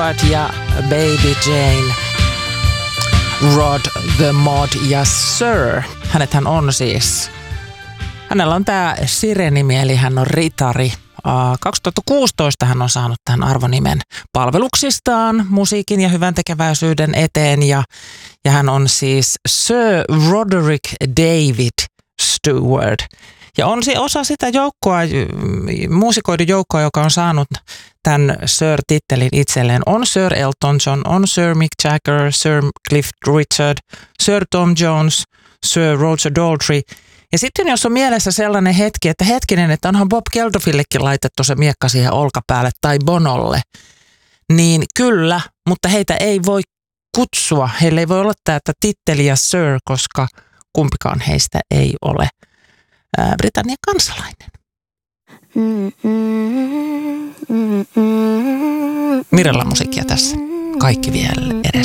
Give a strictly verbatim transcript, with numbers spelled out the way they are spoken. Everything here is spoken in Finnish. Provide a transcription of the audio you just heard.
Stewart ja Baby Jane. Rod the Mod ja Sir. Hänethän on siis, hänellä on tämä Sire-nimi, eli hän on ritari. kaksituhattakuusitoista hän on saanut tämän arvonimen palveluksistaan musiikin ja hyvän tekeväisyyden eteen. Ja, ja hän on siis Sir Roderick David Stewart. Ja on se osa sitä joukkoa, muusikoiden joukkoa, joka on saanut tämän Sir-tittelin itselleen. On Sir Elton John, on Sir Mick Jagger, Sir Cliff Richard, Sir Tom Jones, Sir Roger Daltrey. Ja sitten jos on mielessä sellainen hetki, että hetkinen, että onhan Bob Geldofillekin laitettu se miekka siihen olkapäälle tai Bonolle, niin kyllä, mutta heitä ei voi kutsua. Heillä ei voi olla tätä titteliä Sir, koska kumpikaan heistä ei ole ää, Britannian kansalainen. Mirella musiikkia tässä. Kaikki vielä edessä.